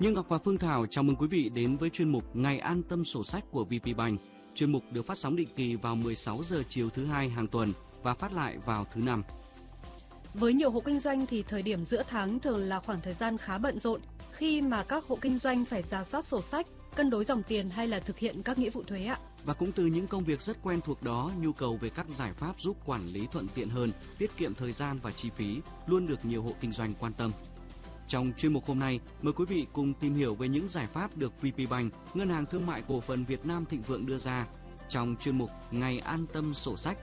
Như Ngọc và Phương Thảo chào mừng quý vị đến với chuyên mục Ngày An Tâm Sổ Sách của VPBank. Chuyên mục được phát sóng định kỳ vào 16 giờ chiều thứ hai hàng tuần và phát lại vào thứ năm. Với nhiều hộ kinh doanh thì thời điểm giữa tháng thường là khoảng thời gian khá bận rộn khi mà các hộ kinh doanh phải rà soát sổ sách, cân đối dòng tiền hay là thực hiện các nghĩa vụ thuế ạ. Và cũng từ những công việc rất quen thuộc đó, nhu cầu về các giải pháp giúp quản lý thuận tiện hơn, tiết kiệm thời gian và chi phí luôn được nhiều hộ kinh doanh quan tâm. Trong chuyên mục hôm nay, mời quý vị cùng tìm hiểu về những giải pháp được VPBank, Ngân hàng Thương mại Cổ phần Việt Nam Thịnh Vượng đưa ra trong chuyên mục Ngày An Tâm Sổ Sách